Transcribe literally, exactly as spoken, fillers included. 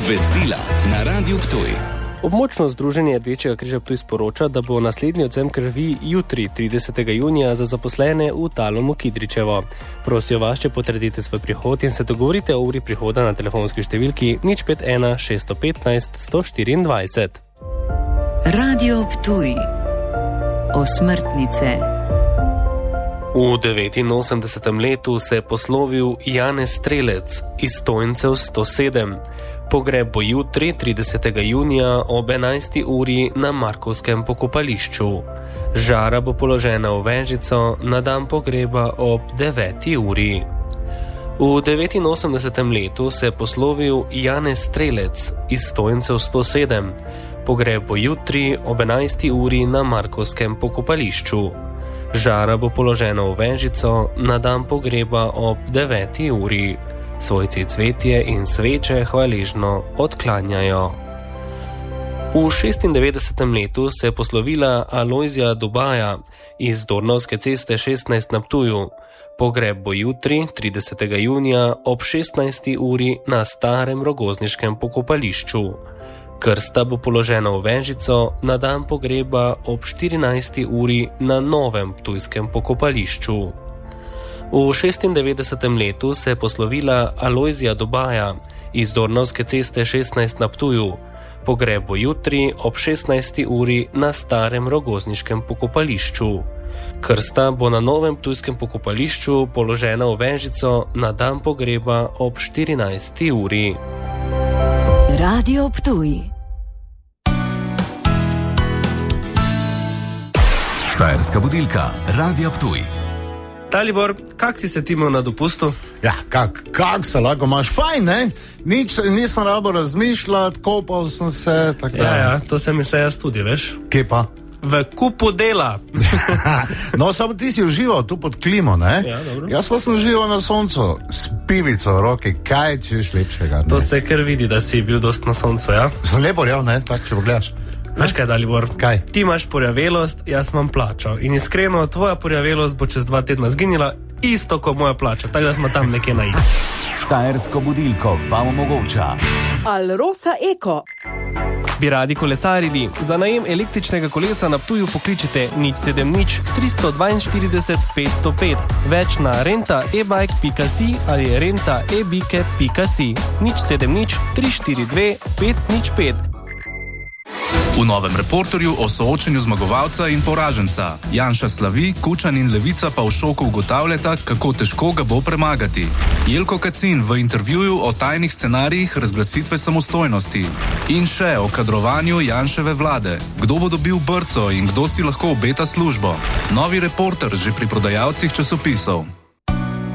Obvestila na Radiu Ptuj. Območno združenje Rdečega križa Ptuj sporoča, da bo naslednji odvzem krvi jutri, tridesetega junija, za zaposlene v Talomu Kidričevo. Prosijo vas, če potrdite svoj prihod in se dogovorite o uri prihoda na telefonski številki nič pet ena šest petnajst sto štiriindvajset. Radio Ptuj. Osmrtnice. V devetinosemdesetem letu se je poslovil Janez Strelec iz Stojncev sto sedem. Pogreb bo jutri, tridesetega junija ob enajsti uri na Markovskem pokopališču. Žara bo položena v vežico, na dan pogreba ob deveti uri. V devetinosemdesetem letu se je poslovil Janez Strelec iz Stojncev sto sedem. Pogreb bo jutri ob enajsti uri na Markovskem pokopališču. Žara bo položena v vežico, na dan pogreba ob deveti uri. Svojci cvetje in sveče hvaležno odklanjajo. V šestindevetdesetem letu se je poslovila Alojzija Dubaja iz Dornavske ceste šestnajst na Ptuju. Pogreb bo jutri, tridesetega junija ob šestnajsti uri na starem rogozniškem pokopališču. Krsta bo položena v vežico, na dan pogreba ob štirinajsti uri na novem ptujskem pokopališču. V šestindevetdesetem letu se je poslovila Alojzija Dubaja iz Dornavske ceste šestnajst na Ptuju. Pogreb bo jutri ob šestnajsti uri na starem rogozniškem pokopališču. Krsta bo na novem ptujskem pokopališču položena v vežico, na dan pogreba ob štirinajsti uri. Radio Ptuj. Štajerska budilka Radia Ptuj. Dalibor, kak si se ti imel na dopustu? Ja, kak, kak se lahko imaš? Fajn, ne? Nič, nisem rabo razmišljati, kopal sem se, tako da. Ja, ja, to se mi se jaz tudi, veš? Kje pa? V kupu dela. No, samo ti si užival tu pod klimo, ne? Ja, dobro. Jaz pa sem užival na soncu, s pivico v roki, kaj češ lepšega, ne? To se kar vidi, da si bil dost na soncu, ja? Sem lepo rjav, ne? Tak, če pogledaš. Veš kaj, Dalibor? Kaj? Ti imaš porjavelost, jaz imam plačo. In iskreno, tvoja porjavelost bo čez dva tedna zginila, isto kot moja plača, tako da smo tam nekje na isti. Štajersko budilko vam omogoča Alrosa Eko. Bi radi kolesarili? Za najem električnega kolesa na Ptuju pokličite nič sedem nič tristo dvainštirideset petsto pet. Več na renta e bike pika si ali renta e bike pika si. nič sedem nič tri štiri dve pet nič pet. V novem reporterju o soočenju zmagovalca in poraženca. Janša slavi, Kučan in Levica pa v šoku ugotavljata, kako težko ga bo premagati. Jelko Kacin v intervjuju o tajnih scenarijih razglasitve samostojnosti. In še o kadrovanju Janševe vlade. Kdo bo dobil brco in kdo si lahko obeta službo. Novi reporter že pri prodajalcih časopisov.